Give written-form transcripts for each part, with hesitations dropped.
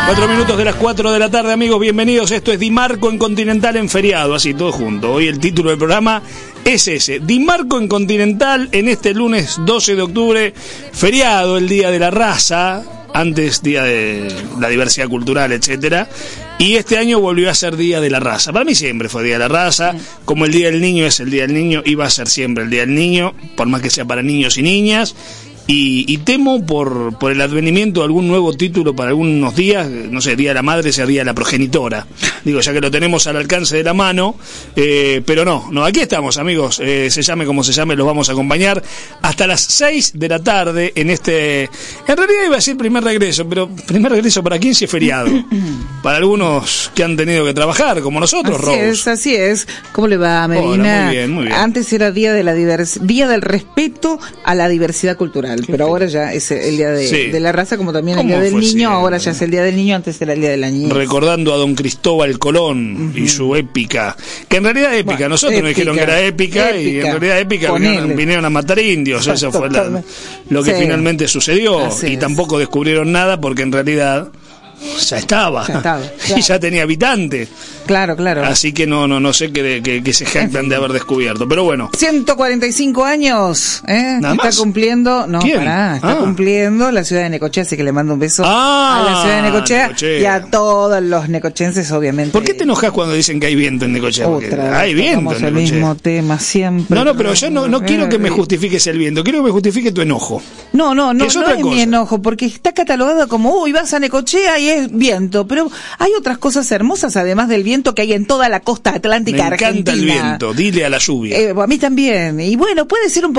4 minutos de las 4 de la tarde, amigos, bienvenidos. Esto es Di Marco en Continental en feriado, así todo junto. Hoy el título del programa es ese, Di Marco en Continental en este lunes 12 de octubre, feriado, el Día de la Raza, antes Día de la Diversidad Cultural, etcétera. Y este año volvió a ser Día de la Raza. Para mí siempre fue Día de la Raza. Como el Día del Niño es el Día del Niño, iba a ser siempre el Día del Niño, por más que sea para niños y niñas. Y temo por el advenimiento de algún nuevo título para algunos días, no sé, Día de la Madre sea Día de la Progenitora. Digo, ya que lo tenemos al alcance de la mano, pero no, aquí estamos, amigos, se llame como se llame, los vamos a acompañar hasta las 6 de la tarde en este, en realidad iba a decir primer regreso, pero primer regreso para quién si es feriado, para algunos que han tenido que trabajar, como nosotros, Rose. Así es. ¿Cómo le va, Medina? Hola, muy bien. Antes era Día del Respeto a la Diversidad Cultural. Pero ahora ya es el Día de la Raza, como también el Día del Niño, siempre. Ahora ya es el Día del Niño, antes era el Día de la Niñez. Recordando a don Cristóbal Colón y su épica, que en realidad épica, nosotros nos dijeron que era épica y en realidad épica vinieron a matar indios, eso fue lo que finalmente sucedió. Así y tampoco descubrieron nada porque en realidad ya estaba. Y ya tenía habitante. Claro. Así que no sé que se jactan de haber descubierto, pero bueno. 145 años, ¿Nada está más? Cumpliendo, está cumpliendo la ciudad de Necochea, así que le mando un beso a la ciudad de Necochea y a todos los necochenses, obviamente. ¿Por qué te enojas cuando dicen que hay viento en Necochea? Hay viento en Necochea. El mismo tema siempre. No, pero yo no quiero que me justifiques el viento, quiero que me justifique tu enojo. No es mi enojo, porque está catalogado como, vas a Necochea y es viento, pero hay otras cosas hermosas además del viento que hay en toda la costa atlántica argentina. Me encanta el viento, dile a la lluvia. A mí también, y bueno, puede ser un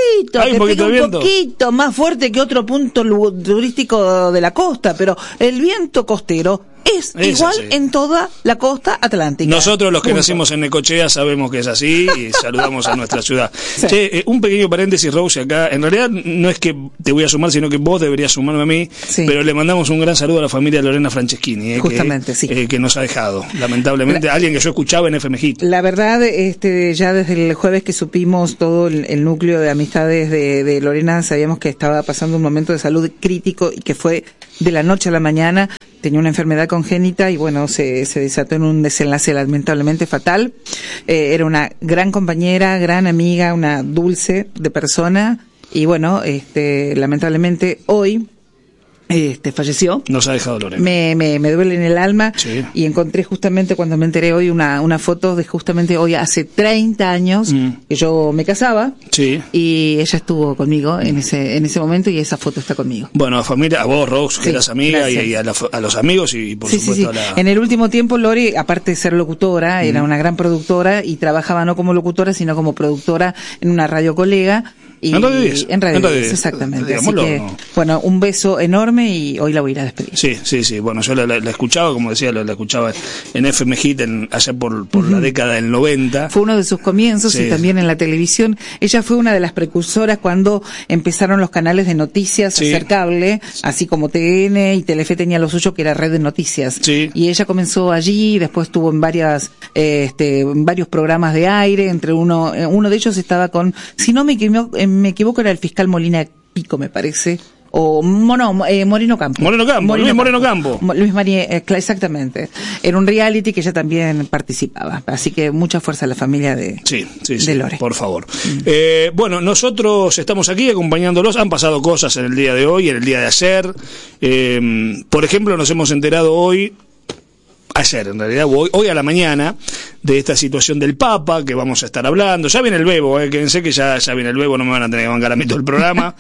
poquito más fuerte que otro punto turístico de la costa, pero el viento costero es igual así en toda la costa atlántica. Nosotros los que nacimos en Necochea sabemos que es así y saludamos a nuestra ciudad. Sí. Che, un pequeño paréntesis, Rose, acá. En realidad no es que te voy a sumar, sino que vos deberías sumarme a mí, pero le mandamos un gran saludo a la familia de Lorena Franceschini, justamente, que nos ha dejado, lamentablemente, alguien que yo escuchaba en FM Hit. La verdad, ya desde el jueves que supimos todo el núcleo de amistades de Lorena, sabíamos que estaba pasando un momento de salud crítico y que fue de la noche a la mañana. Tenía una enfermedad congénita y bueno, se desató en un desenlace lamentablemente fatal. Era una gran compañera, gran amiga, una dulce de persona y bueno, lamentablemente hoy falleció. Nos ha dejado Lorena. Me duele en el alma y encontré justamente cuando me enteré hoy una foto de justamente hoy hace 30 años que yo me casaba y ella estuvo conmigo en ese momento y esa foto está conmigo. Bueno, a familia, a vos, Rose, que eras amiga y a los amigos y por supuesto a la... En el último tiempo Lori, aparte de ser locutora, era una gran productora y trabajaba no como locutora sino como productora en una radio colega. En Radio 10, exactamente. Así que, bueno, un beso enorme y hoy la voy a ir a despedir. Sí. Bueno, yo la escuchaba, como decía, la escuchaba en FM Hit allá por la década del 90. Fue uno de sus comienzos y también en la televisión. Ella fue una de las precursoras cuando empezaron los canales de noticias a hacer cable, así como TN y Telefe tenía lo suyo que era Red de Noticias. Y ella comenzó allí, después estuvo en varios programas de aire, entre uno de ellos estaba con, si no me equivoco, era el fiscal Molina Pico, me parece. Moreno Campo. Luis Moreno Campo. Exactamente. Era un reality que ella también participaba. Así que mucha fuerza a la familia de Lore. Por favor. Bueno, nosotros estamos aquí acompañándolos. Han pasado cosas en el día de hoy, en el día de ayer. Por ejemplo, nos hemos enterado ayer en realidad, hoy a la mañana, de esta situación del Papa, que vamos a estar hablando. Ya viene el Bebo, quédense que ya viene el Bebo, no me van a tener que bancar a mí todo el programa.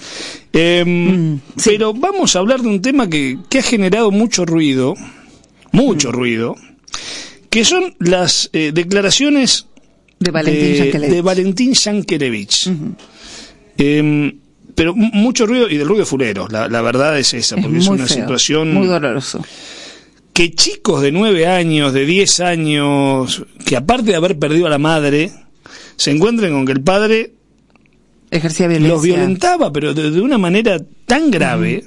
Pero vamos a hablar de un tema que ha generado mucho ruido, que son las declaraciones de Valentín Yankelevich. Pero mucho ruido, y del ruido fulero, la verdad es esa, porque es una situación muy doloroso. Que chicos de 9 años, de 10 años, que aparte de haber perdido a la madre, se encuentren con que el padre ejercía violencia, los violentaba, pero de una manera tan grave,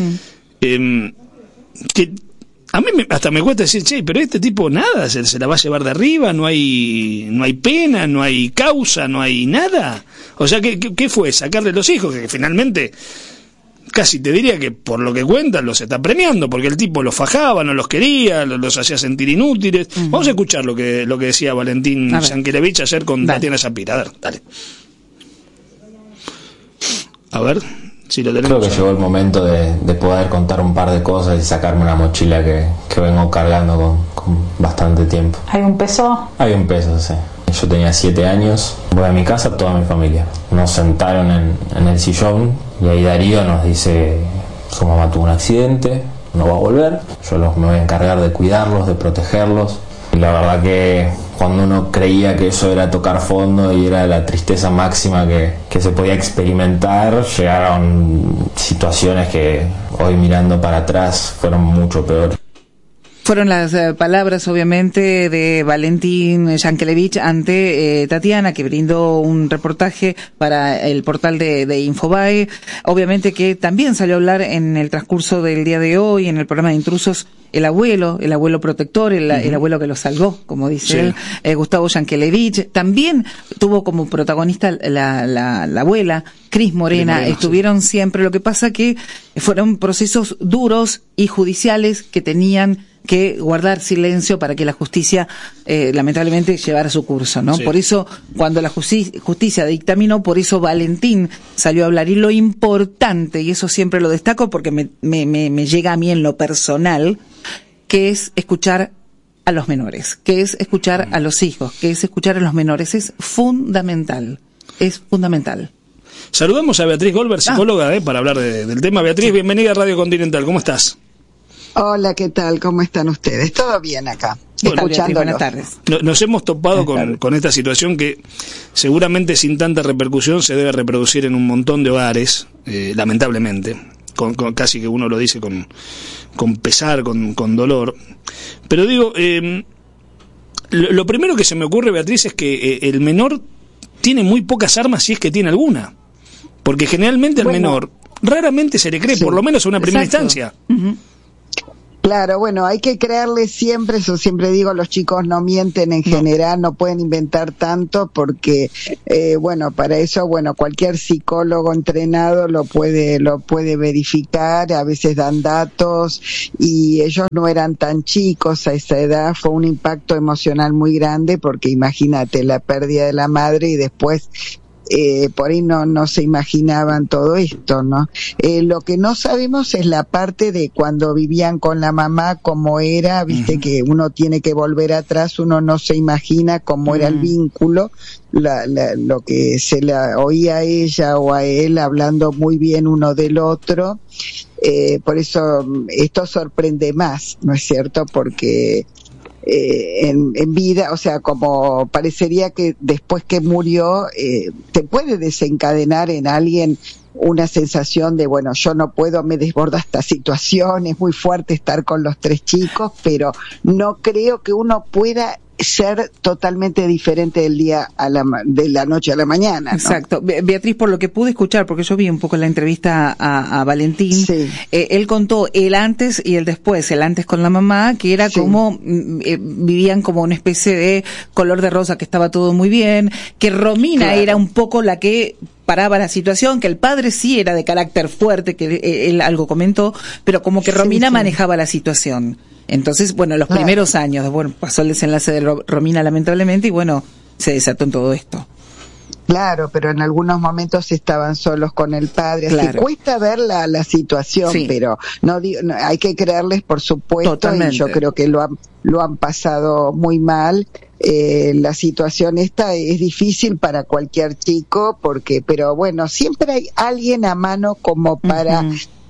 que a mí hasta me cuesta decir, pero este tipo nada, se la va a llevar de arriba, no hay pena, no hay causa, no hay nada. O sea, ¿qué fue? Sacarle los hijos, que finalmente casi te diría que por lo que cuentan los está premiando, porque el tipo los fajaba, no los quería, los hacía sentir inútiles. Vamos a escuchar lo que decía Valentín Yankelevich ayer con Tatiana Sapira. A ver, dale. A ver si lo tenemos. Creo que llegó el momento de poder contar un par de cosas y sacarme una mochila que vengo cargando con bastante tiempo. ¿Hay un peso? Hay un peso, sí. Yo tenía 7 años, voy a mi casa, toda mi familia. Nos sentaron en el sillón y ahí Darío nos dice: su mamá tuvo un accidente, no va a volver, yo me voy a encargar de cuidarlos, de protegerlos. Y la verdad que cuando uno creía que eso era tocar fondo y era la tristeza máxima que se podía experimentar, llegaron situaciones que hoy mirando para atrás fueron mucho peores. Fueron las palabras, obviamente, de Valentín Yankelevich ante Tatiana, que brindó un reportaje para el portal de Infobae. Obviamente que también salió a hablar en el transcurso del día de hoy, en el programa de Intrusos, el abuelo protector, el abuelo que lo salvó, como dice él, Gustavo Yankelevich. También tuvo como protagonista la abuela, Cris Morena. Estuvieron siempre. Lo que pasa que fueron procesos duros y judiciales que tenían que guardar silencio para que la justicia lamentablemente llevara su curso, ¿no? Por eso, cuando la justicia dictaminó, por eso Valentín salió a hablar. Y lo importante, y eso siempre lo destaco porque me llega a mí en lo personal, que es escuchar a los menores, que es escuchar a los hijos, que es escuchar a los menores. Es fundamental. Saludamos a Beatriz Goldberg, psicóloga, para hablar del tema. Beatriz, bienvenida a Radio Continental, ¿cómo estás? Hola, ¿qué tal? ¿Cómo están ustedes? ¿Todo bien acá? Buenas tardes. Nos hemos topado con esta situación que seguramente sin tanta repercusión se debe reproducir en un montón de hogares, lamentablemente, con casi que uno lo dice con pesar, con dolor. Pero digo, lo primero que se me ocurre, Beatriz, es que el menor tiene muy pocas armas, si es que tiene alguna. Porque generalmente al menor raramente se le cree, por lo menos en una primera instancia. Claro, bueno, hay que creerle siempre, eso siempre digo, los chicos no mienten en general, no pueden inventar tanto porque, para eso, cualquier psicólogo entrenado lo puede verificar, a veces dan datos, y ellos no eran tan chicos a esa edad. Fue un impacto emocional muy grande porque imagínate la pérdida de la madre y después por ahí no se imaginaban todo esto, ¿no? Lo que no sabemos es la parte de cuando vivían con la mamá, cómo era, viste que uno tiene que volver atrás, uno no se imagina cómo era el vínculo, lo que se la oía a ella o a él hablando muy bien uno del otro. Por eso esto sorprende más, ¿no es cierto? Porque en vida, o sea, como parecería que después que murió te puede desencadenar en alguien una sensación de, yo no puedo, me desborda esta situación, es muy fuerte estar con los 3 chicos, pero no creo que uno pueda ser totalmente diferente de la noche a la mañana, ¿no? Exacto. Beatriz, por lo que pude escuchar, porque yo vi un poco la entrevista a Valentín, él contó el antes y el después, el antes con la mamá, que era como, vivían como una especie de color de rosa, que estaba todo muy bien, que Romina era un poco la que paraba la situación, que el padre sí era de carácter fuerte, que él algo comentó, pero como que Romina manejaba la situación. Entonces, los primeros años, pasó el desenlace de Romina lamentablemente y se desató en todo esto. Claro, pero en algunos momentos estaban solos con el padre, así que cuesta ver la situación, pero no hay que creerles, por supuesto. Totalmente. Y yo creo que lo han pasado muy mal. La situación esta es difícil para cualquier chico, pero siempre hay alguien a mano como para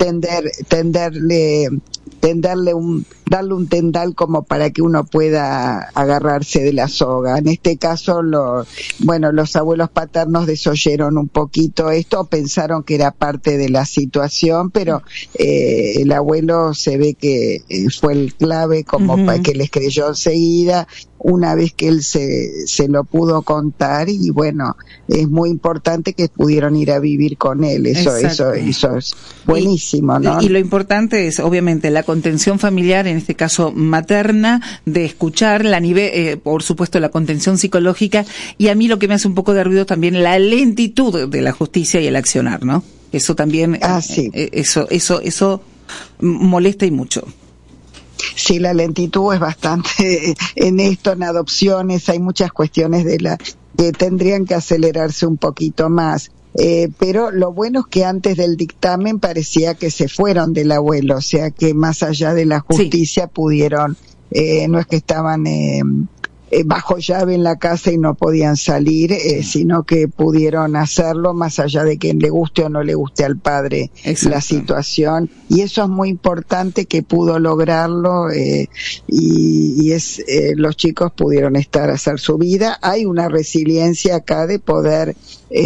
darle un tendal como para que uno pueda agarrarse de la soga. En este caso, los abuelos paternos desoyeron un poquito esto, pensaron que era parte de la situación, pero el abuelo se ve que fue el clave como para que les creyó enseguida, una vez que él se lo pudo contar, y es muy importante que pudieron ir a vivir con él. Eso es buenísimo, ¿no? Y lo importante es, obviamente, la contención familiar en este caso materna, de escuchar, por supuesto la contención psicológica, y a mí lo que me hace un poco de ruido también la lentitud de la justicia y el accionar, ¿no? Eso también, sí. Eso molesta y mucho. Sí, la lentitud es bastante en esto, en adopciones, hay muchas cuestiones que tendrían que acelerarse un poquito más. Pero lo bueno es que antes del dictamen parecía que se fueron del abuelo, o sea que más allá de la justicia pudieron, no es que estaban bajo llave en la casa y no podían salir, sino que pudieron hacerlo más allá de que le guste o no le guste al padre la situación, y eso es muy importante que pudo lograrlo, y los chicos pudieron hacer su vida. Hay una resiliencia acá de poder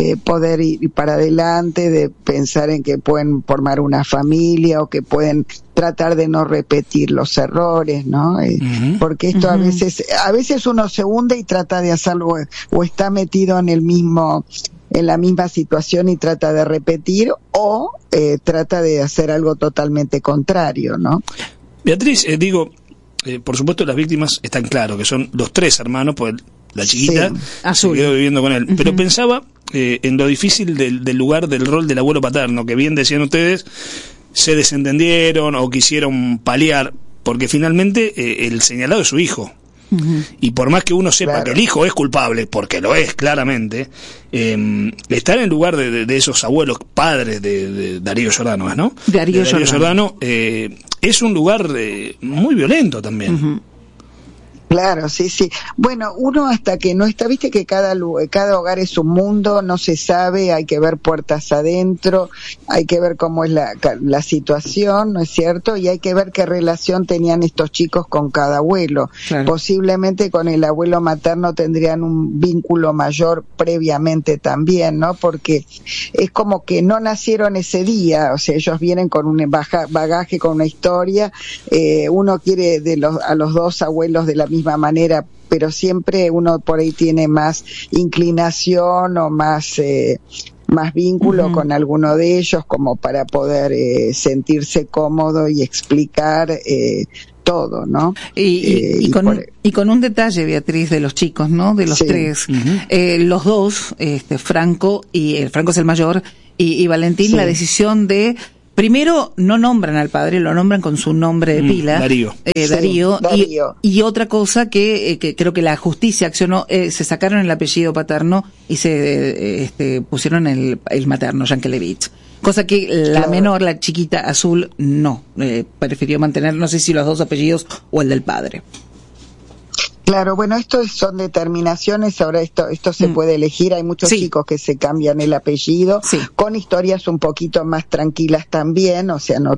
ir para adelante, de pensar en que pueden formar una familia o que pueden tratar de no repetir los errores, ¿no? Porque esto a veces uno se hunde y trata de hacerlo, o está metido en la misma situación y trata de repetir, o trata de hacer algo totalmente contrario, ¿no? Beatriz, por supuesto las víctimas están claro que son los 3 hermanos, pues la chiquita se quedó viviendo con él, pero pensaba en lo difícil del lugar del rol del abuelo paterno, que bien decían ustedes, se desentendieron o quisieron paliar, porque finalmente el señalado es su hijo. Y por más que uno sepa que el hijo es culpable, porque lo es claramente, estar en el lugar de esos abuelos, padres de Darío Giordano, ¿no? Darío Giordano es un lugar muy violento también. Claro, sí. Bueno, uno hasta que no está, viste que cada hogar es un mundo, no se sabe, hay que ver puertas adentro, hay que ver cómo es la situación, ¿no es cierto? Y hay que ver qué relación tenían estos chicos con cada abuelo. Claro. Posiblemente con el abuelo materno tendrían un vínculo mayor previamente también, ¿no? Porque es como que no nacieron ese día, o sea, ellos vienen con un bagaje, con una historia, uno quiere a los 2 abuelos de la misma manera, pero siempre uno por ahí tiene más inclinación o más vínculo con alguno de ellos, como para poder sentirse cómodo y explicar todo, ¿no? Y con un detalle, Beatriz, de los chicos, ¿no? De los 3, los 2, Franco es el mayor, y Valentín, la decisión de... Primero, no nombran al padre, lo nombran con su nombre de pila. Darío. Darío. Y otra cosa que creo que la justicia accionó, se sacaron el apellido paterno y se pusieron el materno, Yankelevich. Cosa que la menor, la chiquita azul, no. Prefirió mantener, no sé si los 2 apellidos o el del padre. Claro, bueno, esto son determinaciones, ahora esto se puede elegir, hay muchos chicos que se cambian el apellido, con historias un poquito más tranquilas también, o sea, no